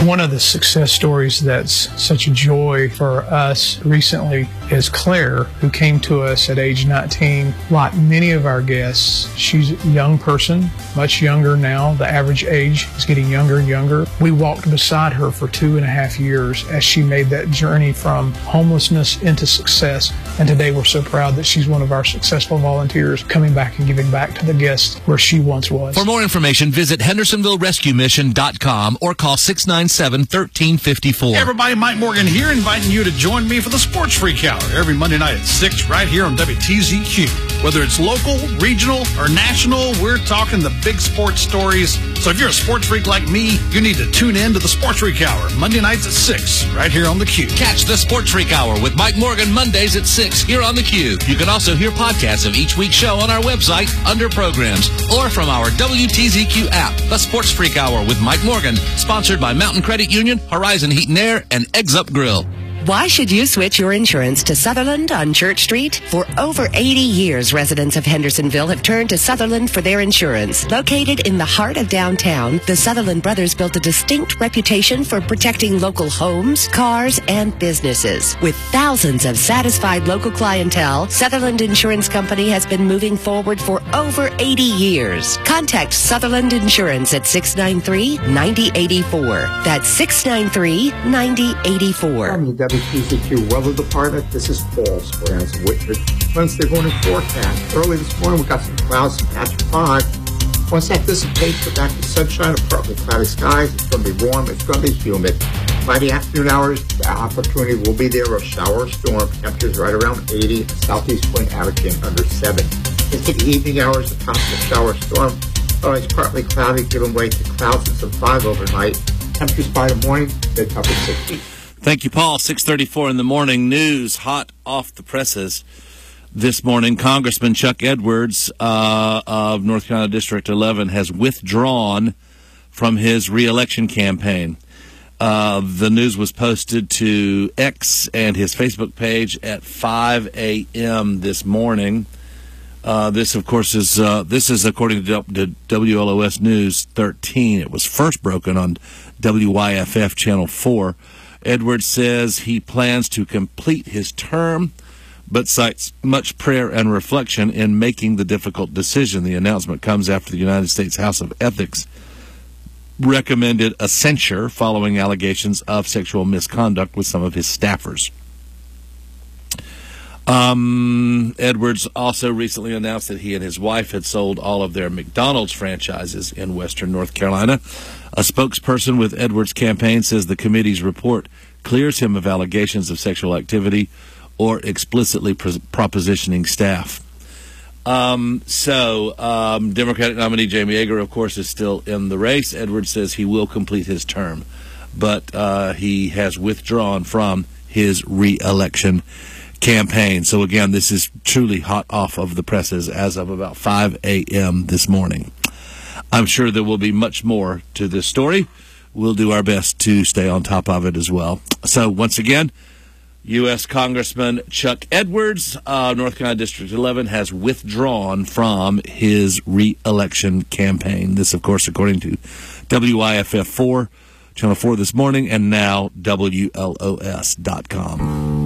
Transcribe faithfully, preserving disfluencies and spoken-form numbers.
One of the success stories that's such a joy for us recently is Claire, who came to us at age nineteen. Like many of our guests, she's a young person, much younger now. The average age is getting younger and younger. We walked beside her for two and a half years as she made that journey from homelessness into success. And today we're so proud that she's one of our successful volunteers coming back and giving back to the guests where she once was. For more information, visit hendersonville rescue mission dot com or call six nine seven, one three five four. Hey everybody, Mike Morgan here, inviting you to join me for the Sports Freak Hour every Monday night at six right here on W T Z Q. Whether it's local, regional, or national, we're talking the big sports stories. So if you're a sports freak like me, you need to tune in to the Sports Freak Hour Monday nights at six right here on the Q. Catch the Sports Freak Hour with Mike Morgan Mondays at six here on the Q. You can also hear podcasts of each week's show on our website under programs or from our W T Z Q app. The Sports Freak Hour with Mike Morgan, sponsored by Mountain Credit Union, Horizon Heat and Air, and Eggs Up Grill. Why should you switch your insurance to Sutherland on Church Street? For over eighty years, residents of Hendersonville have turned to Sutherland for their insurance. Located in the heart of downtown, the Sutherland brothers built a distinct reputation for protecting local homes, cars, and businesses. With thousands of satisfied local clientele, Sutherland Insurance Company has been moving forward for over eighty years. Contact Sutherland Insurance at six nine three, nine zero eight four. That's six nine three, nine zero eight four. W T Z Q Weather Department. This is Paul Squares of Whitford. Wednesday morning forecast. Early this morning, we got some clouds, some patch of five. Once that dissipates, we're back to sunshine and partly cloudy skies. It's going to be warm. It's going to be humid. By the afternoon hours, the opportunity will be there of shower or storm. Temperatures right around eighty. Southeast wind averaging under seven. Into the evening hours, the possible shower or storm. Always partly cloudy, giving way to clouds and some fog overnight. Temperatures by the morning, mid to upper sixties. Thank you, Paul. six thirty-four in the morning. News hot off the presses this morning. Congressman Chuck Edwards uh, of North Carolina District eleven has withdrawn from his re-election campaign. Uh, the news was posted to X and his Facebook page at five a.m. this morning. Uh, this, of course, is uh, this is according to W L O S News thirteen. It was first broken on W Y F F Channel four. Edwards says he plans to complete his term, but cites much prayer and reflection in making the difficult decision. The announcement comes after the United States House of Ethics recommended a censure following allegations of sexual misconduct with some of his staffers. Um, Edwards also recently announced that he and his wife had sold all of their McDonald's franchises in western North Carolina. A spokesperson with Edwards' campaign says the committee's report clears him of allegations of sexual activity or explicitly pr- propositioning staff. Um, so, um, Democratic nominee Jamie Yeager, of course, is still in the race. Edwards says he will complete his term, but uh, he has withdrawn from his re-election campaign. So again, this is truly hot off of the presses as of about five a.m. this morning. I'm sure there will be much more to this story. We'll do our best to stay on top of it as well. So once again, U S Congressman Chuck Edwards, uh, North Carolina District eleven, has withdrawn from his re-election campaign. This, of course, according to W Y F F four, Channel four this morning, and now W L O S dot com.